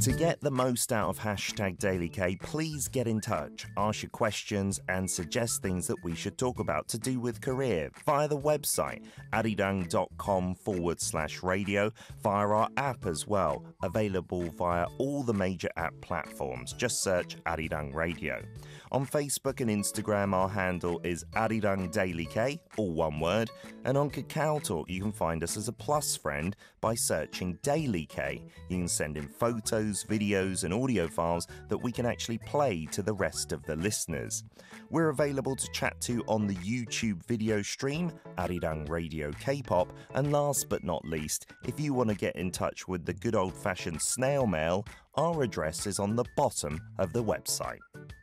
To get the most out of hashtag Daily K, please get in touch, ask your questions and suggest things that we should talk about to do with career via the website arirang.com/radio, via our app as well, available via all the major app platforms. Just search Arirang Radio. On Facebook and Instagram, our handle is Arirang Daily K, all one word, and on Kakao Talk you can find us as a plus friend by searching Daily K. You can send in photos, videos and audio files that we can actually play to the rest of the listeners. We're available to chat to on the YouTube video stream, Arirang Radio K-pop, and last but not least, if you want to get in touch with the good old-fashioned snail mail, our address is on the bottom of the website.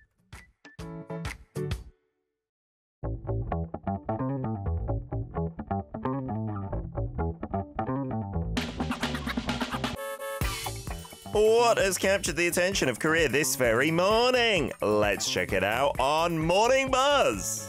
What has captured the attention of Korea this very morning? Let's check it out on Morning Buzz.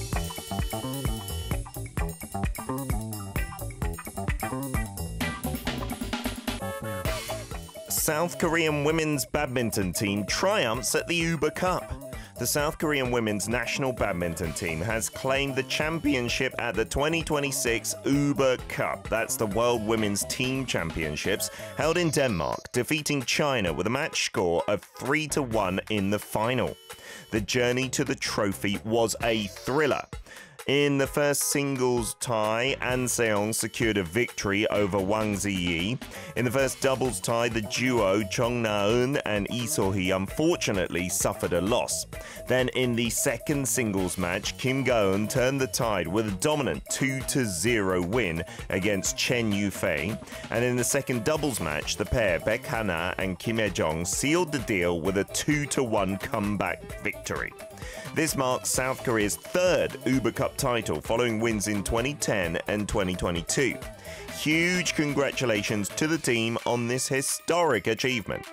South Korean women's badminton team triumphs at the Uber Cup. The South Korean women's national badminton team has claimed the championship at the 2026 Uber Cup. That's the World Women's Team Championships held in Denmark, defeating China with a match score of 3-1 in the final. The journey to the trophy was a thriller. In the first singles tie, An Seong secured a victory over Wang Ziyi. In the first doubles tie, the duo Chung Na-eun and Lee So-hee unfortunately suffered a loss. Then in the second singles match, Kim Ga-eun turned the tide with a dominant 2-0 win against Chen Yufei. And in the second doubles match, the pair Baek Ha-na and Kim Hae-jung sealed the deal with a 2-1 comeback victory. This marks South Korea's third Uber Cup title following wins in 2010 and 2022. Huge congratulations to the team on this historic achievement.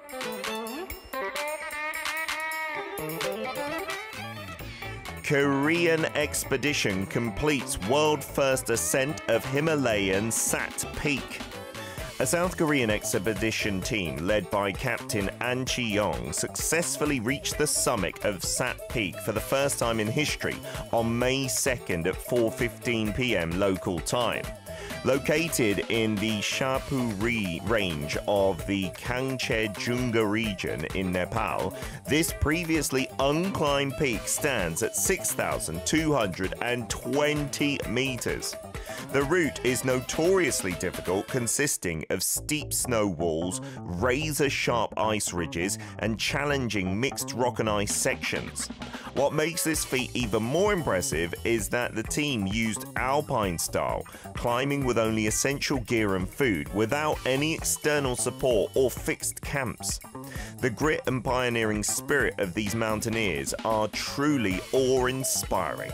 Korean expedition completes world first ascent of Himalayan Sat Peak. A South Korean expedition team led by Captain An Chi-yong successfully reached the summit of Sat Peak for the first time in history on May 2nd at 4:15 p.m. local time. Located in the Shapuri range of the Kangche-Junga region in Nepal, this previously unclimbed peak stands at 6,220 meters. The route is notoriously difficult, consisting of steep snow walls, razor-sharp ice ridges, and challenging mixed rock and ice sections. What makes this feat even more impressive is that the team used alpine style, climbing with only essential gear and food, without any external support or fixed camps. The grit and pioneering spirit of these mountaineers are truly awe-inspiring.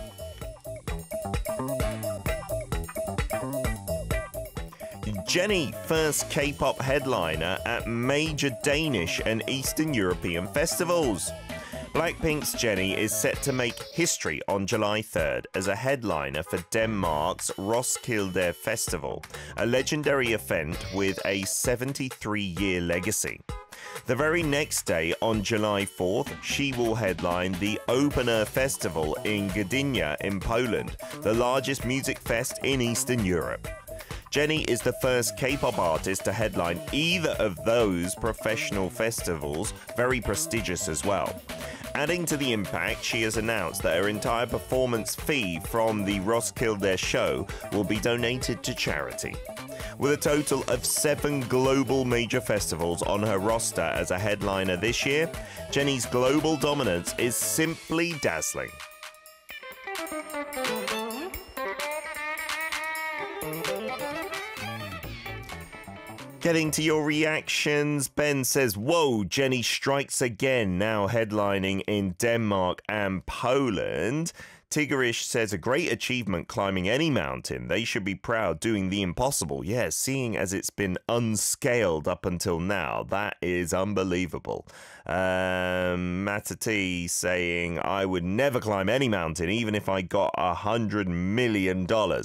Jennie, first K-pop headliner at major Danish and Eastern European festivals. Blackpink's Jennie is set to make history on July 3rd as a headliner for Denmark's Roskilde Festival, a legendary event with a 73-year legacy. The very next day, on July 4th, she will headline the Open Air Festival in Gdynia in Poland, the largest music fest in Eastern Europe. Jennie is the first K-pop artist to headline either of those professional festivals, very prestigious as well. Adding to the impact, she has announced that her entire performance fee from the Roskilde show will be donated to charity. With a total of 7 global major festivals on her roster as a headliner this year, Jennie's global dominance is simply dazzling. Getting to your reactions, Ben says, whoa, Jennie strikes again, now headlining in Denmark and Poland. Tigerish says, a great achievement climbing any mountain. They should be proud doing the impossible. Yeah, seeing as it's been unscaled up until now, that is unbelievable. Matati saying, I would never climb any mountain, even if I got $100 million.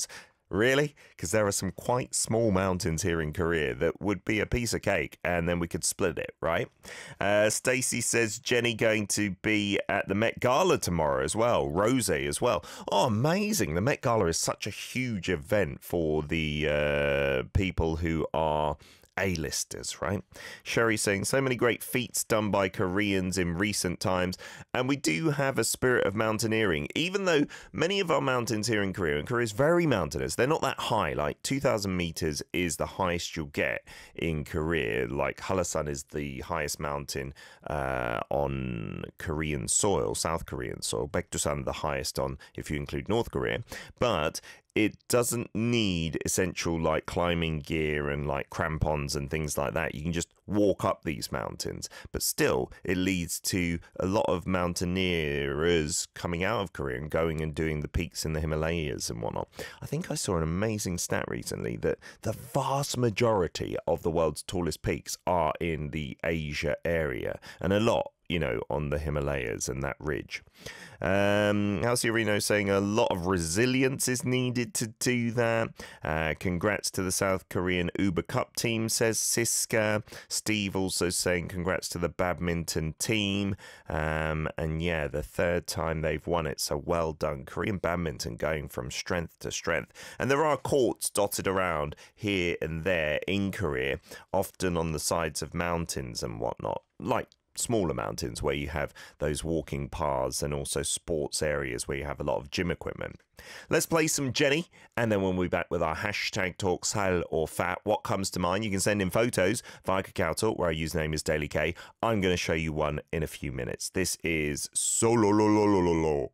Really? Because there are some quite small mountains here in Korea that would be a piece of cake, and then we could split it, right? Stacey says Jenny going to be at the Met Gala tomorrow as well. Rosie as well. Oh, amazing. The Met Gala is such a huge event for the people who are A-listers, right? Sherry saying so many great feats done by Koreans in recent times, and we do have a spirit of mountaineering, even though many of our mountains here in Korea, and Korea is very mountainous, they're not that high. Like 2,000 meters is the highest you'll get in Korea. Like Hallasan is the highest mountain on Korean soil, South Korean soil. Baekdusan the highest on, if you include North Korea, but it doesn't need essential like climbing gear and like crampons and things like that. You can just walk up these mountains, but still it leads to a lot of mountaineers coming out of Korea and going and doing the peaks in the Himalayas and whatnot. I think I saw an amazing stat recently that the vast majority of the world's tallest peaks are in the Asia area, and a lot, you know, on the Himalayas and that ridge. Halcyon saying a lot of resilience is needed to do that. Congrats to the South Korean Uber Cup team, says Siska. Steve also saying congrats to the badminton team. And yeah, the third time they've won it, so well done. Korean badminton going from strength to strength. And there are courts dotted around here and there in Korea, often on the sides of mountains and whatnot, like smaller mountains where you have those walking paths and also sports areas where you have a lot of gym equipment. Let's play some Jenny, and then we'll be back with our hashtag talk sal or fat. What comes to mind? You can send in photos via Kakao Talk, where our username is Daily K. I'm going to show you one in a few minutes. This is Sololololololo.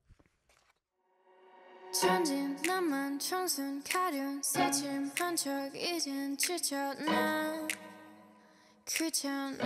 천진 나만 청순 가련 새침 반짝 이젠 지쳤나 귀찮아